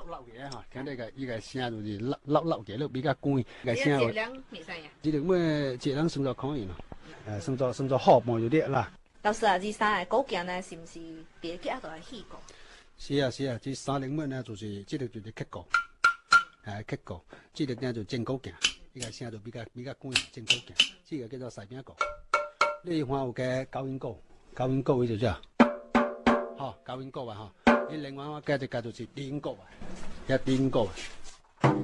漏嘅嚇，聽呢個依個聲就是漏嘅，比較乾。個聲質量未使呀？ 這個咩質量算作可以咯，算作好半就啲啦。 老師啊，這三個構件呢，是唔是別個都係起過？ 是啊，這三零蚊呢，就是這個就是刻過，刻過，這個呢就正構件，依個聲就比較乾，正構件，這個叫做細邊個。呢款有嘅高音鼓，高音鼓呢就啫，好高音鼓啊嚇。你另外我加隻就是低音鼓啊，一低音鼓啊，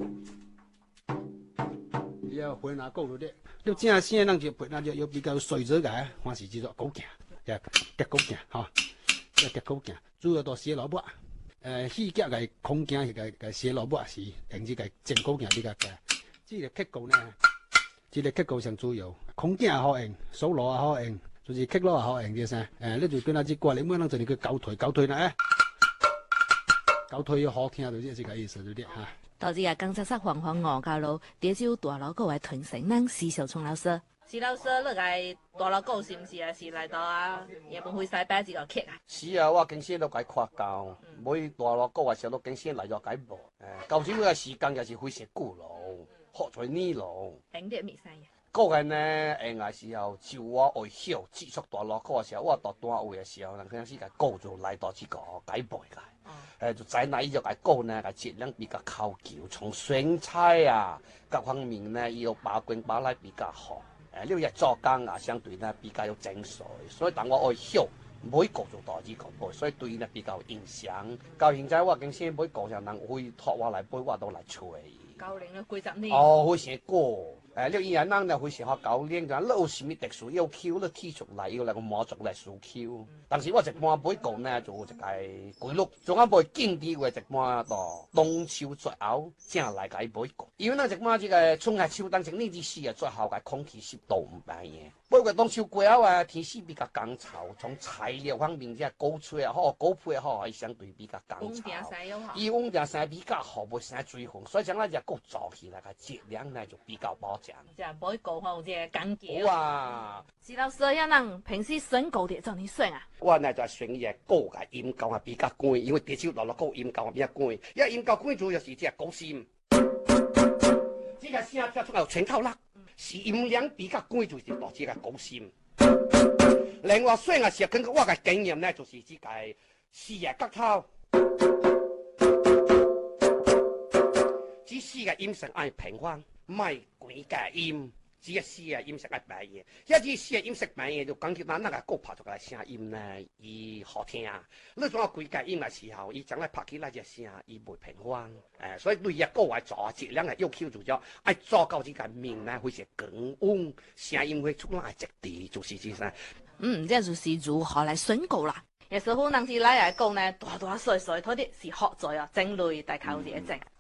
要回拿鼓嗰啲，你正聲人就那就要比較碎咗嘅，還是叫做構件，夾構件嚇，夾構件，主要都寫蘿蔔，細夾嘅空件係嘅寫蘿蔔是，定之嘅正構件比較嘅，這個刻鼓呢，這個刻鼓上主要空件好用，手螺也好用，就是刻螺也好用啲聲，你就跟那隻歌你每人就你佢搞腿啦。搞推要好聽就即係個意思，對啲嚇。 到時啊，剛才說黃黃鵝教路，啲就大老狗嘅團成人施小聰老師。施老師，你個大老狗是唔是啊？是嚟到啊？也唔會使擺幾個劇啊？ 是啊，我經先都解誇教，每大老狗嘅時候都經先嚟咗解播。舊時嘅時間又是非常古老，學在呢路。 頂啲未使呀？ 個人呢，嘅時候就我愛曉接觸大老狗嘅時候，我到單位嘅時候，嗰陣時個狗就嚟到這個解播嘅。就在那一個個呢個質量比較考究，從選材啊各方面呢要把關把來比較好。呢個做工啊相對呢比較有精髓，所以當我愛曉每個做大隻個背，所以對呢比較有影響。到現在我經先每個人會託我來背，我都來吹。 教練嘅規則呢？ 哦，會寫歌。你依人呢會寫下教練㗎，你有什麼特殊要求，你提出來要嚟個馬族嚟訴求。但是我一般每個呢就一個規律，仲啱背經典嘅一般到冬秋最後正嚟解每個。因為呢一般這個春夏秋冬整呢啲時啊，最後嘅空氣濕度唔平嘅。每個冬秋過後啊，天氣比較乾燥，從材料方面即係高吹也好，高配也好，係相對比較乾燥。以穩定性比較好，唔生水分，所以將來隻歌做起來嘅質量呢就比較保障。 就每個好似感覺。 哇！ 施老師，有人平時選歌啲做你選啊？ 我呢就選隻歌嘅音高係比較高，因為啲少落歌音高比較高，因為音高高主要是隻高音，這個聲跳出嚟全透啦，是音量比較高就是到這個高音。另外選嘅時候，根據我嘅經驗呢，就是這個四個角頭，這四個音色愛平衡。唔係鬼嘅音，只係四個音色係白嘢。一啲四個音色白嘢就講起咱那個歌拍出來聲音呢，伊好聽。你種鬼嘅音嘅時候，伊將來拍起來隻聲，伊袂平衡。所以對一個話做質量嘅要求就叫愛做到這個面呢，會是更穩，聲音會出來直地，就是這些。 這就是如何來選歌啦。有時候人哋來講呢，大大細細，嗰啲是學在啊，整類大靠嘢整。